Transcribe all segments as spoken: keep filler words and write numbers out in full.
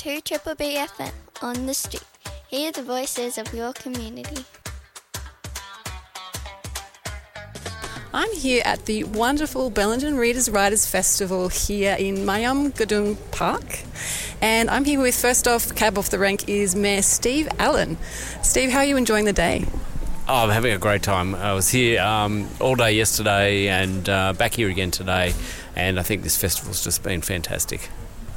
to Triple B F M on the street. Hear the voices of your community. I'm here at the wonderful Bellingen Readers Writers Festival here in Mayam Gadung Park. And I'm here with, first off, cab off the rank is Mayor Steve Allen. Steve, how are you enjoying the day? Oh, I'm having a great time. I was here um, all day yesterday and uh, back here again today, and I think this festival's just been fantastic.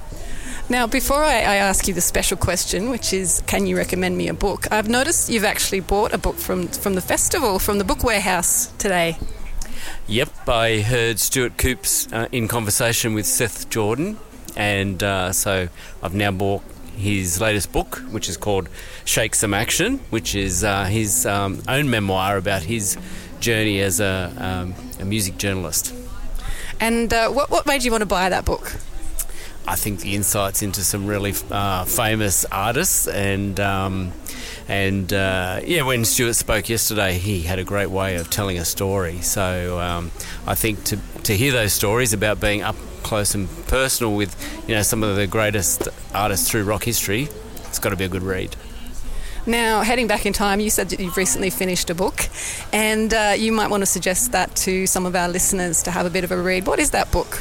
Now, before I, I ask you the special question, which is, can you recommend me a book? I've noticed you've actually bought a book from, from the festival, from the Book Warehouse today. Yep, I heard Stuart Coops uh, in conversation with Seth Jordan, and uh, so I've now bought his latest book, which is called Shake Some Action, which is uh, his um, own memoir about his journey as a, um, a music journalist. And uh, what, what made you want to buy that book? I think the insights into some really uh, famous artists, and um, and uh, yeah, when Stuart spoke yesterday, he had a great way of telling a story. So um, I think to to hear those stories about being up close and personal with, you know, some of the greatest artists through rock history, it's got to be a good read. Now, heading back in time, you said that you've recently finished a book, and uh, you might want to suggest that to some of our listeners to have a bit of a read. What is that book?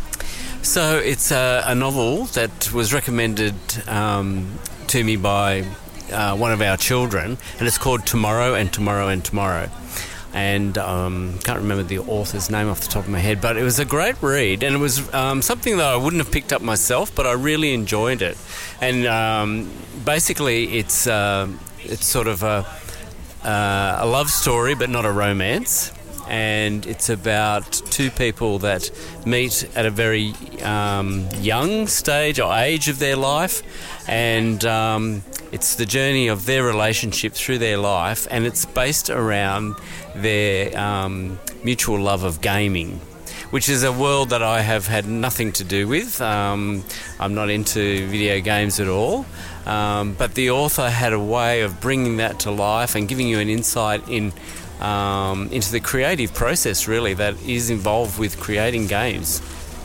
So it's a, a novel that was recommended um, to me by uh, one of our children, and it's called Tomorrow and Tomorrow and Tomorrow. And um, can't remember the author's name off the top of my head, but it was a great read, and it was um, something that I wouldn't have picked up myself, but I really enjoyed it. And um, basically, it's uh, it's sort of a, uh, a love story, but not a romance. And it's about two people that meet at a very um, young stage or age of their life, and um, it's the journey of their relationship through their life, and it's based around their um, mutual love of gaming, which is a world that I have had nothing to do with. Um, I'm not into video games at all, um, but the author had a way of bringing that to life and giving you an insight in Um, into the creative process, really, that is involved with creating games.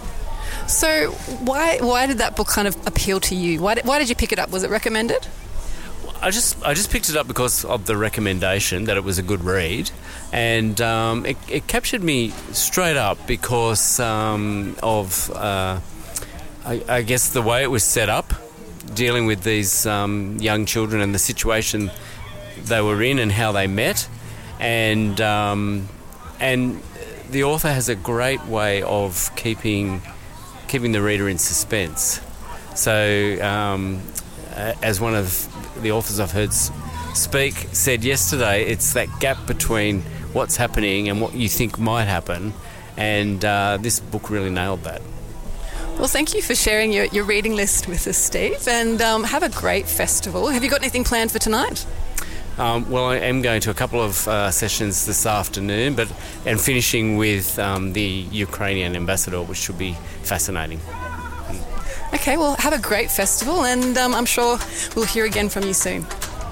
So why why did that book kind of appeal to you? Why did, why did you pick it up? Was it recommended? I just I just picked it up because of the recommendation that it was a good read, and um, it, it captured me straight up because um, of uh, I, I guess the way it was set up, dealing with these um, young children and the situation they were in and how they met. And um, and the author has a great way of keeping keeping the reader in suspense. So, um, as one of the authors I've heard speak said yesterday, it's that gap between what's happening and what you think might happen, and uh, this book really nailed that. Well, thank you for sharing your, your reading list with us, Steve, and um, have a great festival. Have you got anything planned for tonight? Um, well, I am going to a couple of uh, sessions this afternoon, but and finishing with um, the Ukrainian ambassador, which should be fascinating. Okay, well, have a great festival, and um, I'm sure we'll hear again from you soon.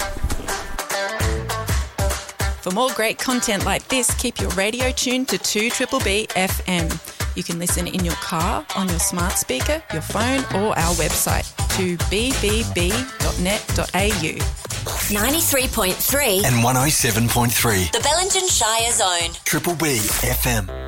For more great content like this, keep your radio tuned to two Triple B F M. You can listen in your car, on your smart speaker, your phone, or our website, to b b b dot net dot a u. ninety-three point three and one oh seven point three. The Bellingen Shire Zone. Triple B F M.